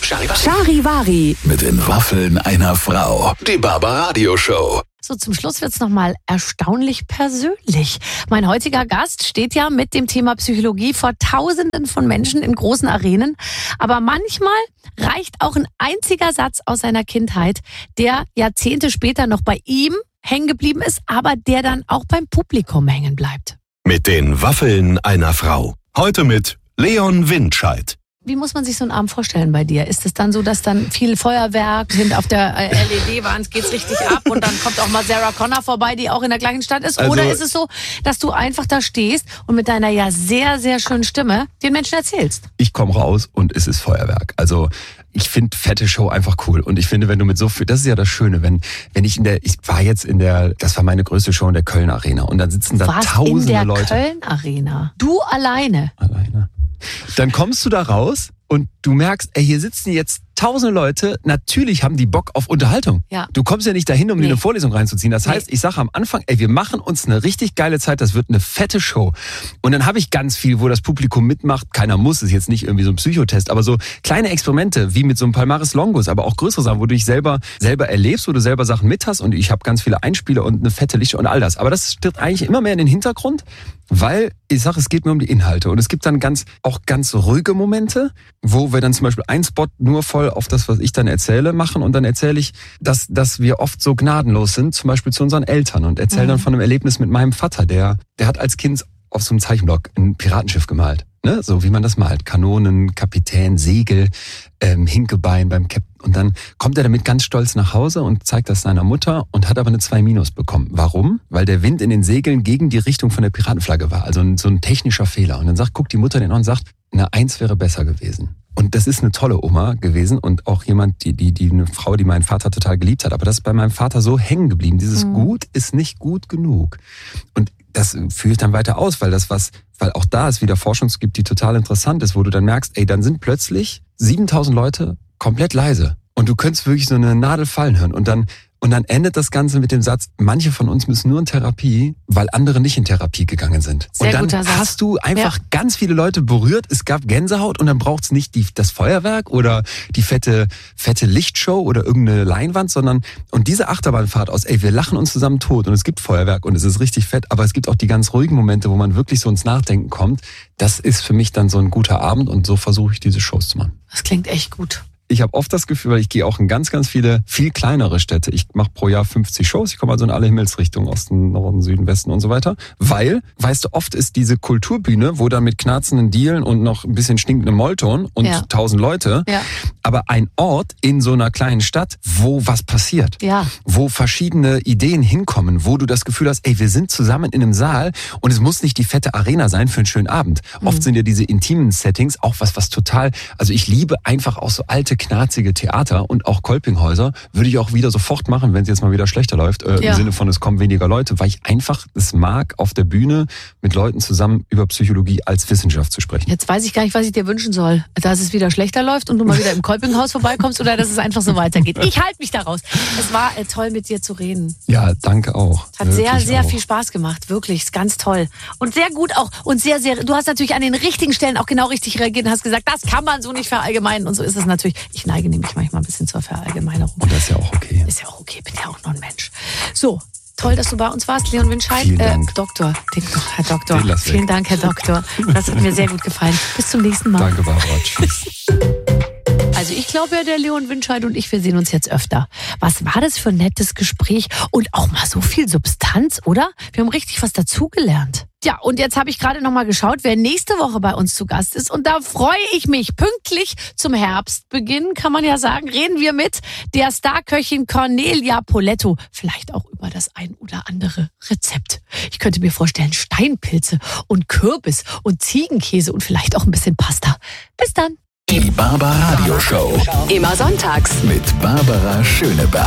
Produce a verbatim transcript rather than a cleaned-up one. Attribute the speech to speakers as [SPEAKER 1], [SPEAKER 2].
[SPEAKER 1] Charivari
[SPEAKER 2] mit den Waffeln einer Frau. Die Barbaradio Show.
[SPEAKER 1] So, zum Schluss wird's nochmal erstaunlich persönlich. Mein heutiger Gast steht ja mit dem Thema Psychologie vor Tausenden von Menschen in großen Arenen. Aber manchmal reicht auch ein einziger Satz aus seiner Kindheit, der Jahrzehnte später noch bei ihm hängen geblieben ist, aber der dann auch beim Publikum hängen bleibt.
[SPEAKER 2] Mit den Waffeln einer Frau. Heute mit Leon Windscheid.
[SPEAKER 1] Wie muss man sich so einen Abend vorstellen bei dir? Ist es dann so, dass dann viel Feuerwerk sind auf der L E D-Wand, geht's richtig ab und dann kommt auch mal Sarah Connor vorbei, die auch in der gleichen Stadt ist? Also, oder ist es so, dass du einfach da stehst und mit deiner ja sehr, sehr schönen Stimme den Menschen erzählst?
[SPEAKER 3] Ich komme raus und es ist Feuerwerk. Also ich finde fette Show einfach cool. Und ich finde, wenn du mit so viel, das ist ja das Schöne, wenn wenn ich in der, ich war jetzt in der, das war meine größte Show in der Köln Arena und dann sitzen da
[SPEAKER 1] Warst
[SPEAKER 3] tausende
[SPEAKER 1] in der
[SPEAKER 3] Leute.
[SPEAKER 1] Köln Arena? Du alleine?
[SPEAKER 3] Alleine. Dann kommst du da raus und du merkst, ey, hier sitzen jetzt tausende Leute, natürlich haben die Bock auf Unterhaltung.
[SPEAKER 1] Ja.
[SPEAKER 3] Du kommst ja nicht dahin, um
[SPEAKER 1] Nee.
[SPEAKER 3] dir eine Vorlesung reinzuziehen. Das heißt,
[SPEAKER 1] Nee.
[SPEAKER 3] ich sage am Anfang, ey, wir machen uns eine richtig geile Zeit, das wird eine fette Show. Und dann habe ich ganz viel, wo das Publikum mitmacht. Keiner muss, ist jetzt nicht irgendwie so ein Psychotest, aber so kleine Experimente, wie mit so einem Palmares Longus, aber auch größere Sachen, wo du dich selber selber erlebst, wo du selber Sachen mit hast und ich habe ganz viele Einspieler und eine fette Lichter und all das. Aber das stirbt eigentlich immer mehr in den Hintergrund, weil ich sage, es geht mir um die Inhalte. Und es gibt dann ganz auch ganz ruhige Momente, wo wir dann zum Beispiel einen Spot nur voll auf das, was ich dann erzähle, machen und dann erzähle ich, dass, dass wir oft so gnadenlos sind, zum Beispiel zu unseren Eltern und erzähle
[SPEAKER 1] Mhm.
[SPEAKER 3] dann von einem Erlebnis mit meinem Vater, der, der hat als Kind auf so einem Zeichenblock ein Piratenschiff gemalt. Ne? So wie man das malt. Kanonen, Kapitän, Segel, ähm, Hinkebein beim Captain. Und dann kommt er damit ganz stolz nach Hause und zeigt das seiner Mutter und hat aber eine zwei Minus bekommen. Warum? Weil der Wind in den Segeln gegen die Richtung von der Piratenflagge war. Also ein, so ein technischer Fehler. Und dann sagt, guckt die Mutter den an und sagt, eine Eins wäre besser gewesen. Und das ist eine tolle Oma gewesen und auch jemand, die, die, die eine Frau, die meinen Vater total geliebt hat. Aber das ist bei meinem Vater so hängen geblieben. Dieses
[SPEAKER 1] Mhm.
[SPEAKER 3] Gut ist nicht gut genug. Und das führe ich dann weiter aus, weil das was, weil auch da es wieder Forschung gibt, die total interessant ist, wo du dann merkst, ey, dann sind plötzlich siebentausend Leute komplett leise. Und du könntest wirklich so eine Nadel fallen hören. Und dann, und dann endet das Ganze mit dem Satz, manche von uns müssen nur in Therapie, weil andere nicht in Therapie gegangen sind.
[SPEAKER 1] Sehr
[SPEAKER 3] und dann
[SPEAKER 1] guter Satz.
[SPEAKER 3] hast du einfach
[SPEAKER 1] Ja.
[SPEAKER 3] ganz viele Leute berührt, es gab Gänsehaut und dann braucht's nicht die, das Feuerwerk oder die fette, fette Lichtshow oder irgendeine Leinwand, sondern, und diese Achterbahnfahrt aus, ey, wir lachen uns zusammen tot und es gibt Feuerwerk und es ist richtig fett, aber es gibt auch die ganz ruhigen Momente, wo man wirklich so ins Nachdenken kommt. Das ist für mich dann so ein guter Abend und so versuche ich diese Shows zu machen.
[SPEAKER 1] Das klingt echt gut.
[SPEAKER 3] Ich habe oft das Gefühl, weil ich gehe auch in ganz, ganz viele, viel kleinere Städte. Ich mache pro Jahr fünfzig Shows. Ich komme also in alle Himmelsrichtungen, Osten, Norden, Süden, Westen und so weiter. Weil, weißt du, oft ist diese Kulturbühne, wo dann mit knarzenden Dielen und noch ein bisschen stinkendem Mollton und
[SPEAKER 1] Ja.
[SPEAKER 3] tausend Leute,
[SPEAKER 1] Ja.
[SPEAKER 3] aber ein Ort in so einer kleinen Stadt, wo was passiert.
[SPEAKER 1] Ja.
[SPEAKER 3] Wo verschiedene Ideen hinkommen, wo du das Gefühl hast, ey, wir sind zusammen in einem Saal und es muss nicht die fette Arena sein für einen schönen Abend.
[SPEAKER 1] Mhm.
[SPEAKER 3] Oft sind ja diese intimen Settings auch was, was total, also ich liebe einfach auch so alte, knarzige Theater und auch Kolpinghäuser würde ich auch wieder sofort machen, wenn es jetzt mal wieder schlechter läuft, äh,
[SPEAKER 1] Ja.
[SPEAKER 3] im Sinne von es kommen weniger Leute, weil ich einfach es mag, auf der Bühne mit Leuten zusammen über Psychologie als Wissenschaft zu sprechen.
[SPEAKER 1] Jetzt weiß ich gar nicht, was ich dir wünschen soll. Dass es wieder schlechter läuft und du mal wieder im Kolpinghaus vorbeikommst oder dass es einfach so weitergeht. Ich halte mich daraus. Es war äh, toll, mit dir zu reden.
[SPEAKER 3] Ja, danke auch.
[SPEAKER 1] Hat sehr,
[SPEAKER 3] Wirklich
[SPEAKER 1] sehr
[SPEAKER 3] auch.
[SPEAKER 1] viel Spaß gemacht. Wirklich, ist ganz toll. Und sehr gut auch. Und sehr, sehr, du hast natürlich an den richtigen Stellen auch genau richtig reagiert und hast gesagt, das kann man so nicht verallgemeinern. Und so ist es natürlich. Ich neige nämlich manchmal ein bisschen zur Verallgemeinerung.
[SPEAKER 3] Und das ist ja auch okay.
[SPEAKER 1] Ist ja auch okay, bin ja auch nur ein Mensch. So, toll, dass du bei uns warst, Leon Windscheid.
[SPEAKER 3] Vielen Dank.
[SPEAKER 1] Äh, Doktor, den, Herr Doktor.
[SPEAKER 3] Den lass weg.
[SPEAKER 1] Vielen Dank, Herr Doktor. Das hat mir sehr gut gefallen. Bis zum nächsten Mal.
[SPEAKER 3] Danke, Barbara. Tschüss.
[SPEAKER 1] Also ich glaube ja, der Leon Windscheid und ich, wir sehen uns jetzt öfter. Was war das für ein nettes Gespräch und auch mal so viel Substanz, oder? Wir haben richtig was dazugelernt. Ja, und jetzt habe ich gerade noch mal geschaut, wer nächste Woche bei uns zu Gast ist. Und da freue ich mich. Pünktlich zum Herbstbeginn, kann man ja sagen, reden wir mit der Starköchin Cornelia Poletto. Vielleicht auch über das ein oder andere Rezept. Ich könnte mir vorstellen, Steinpilze und Kürbis und Ziegenkäse und vielleicht auch ein bisschen Pasta. Bis dann.
[SPEAKER 2] Die Barbaradio Show
[SPEAKER 1] Immer sonntags.
[SPEAKER 2] mit Barbara Schöneberg.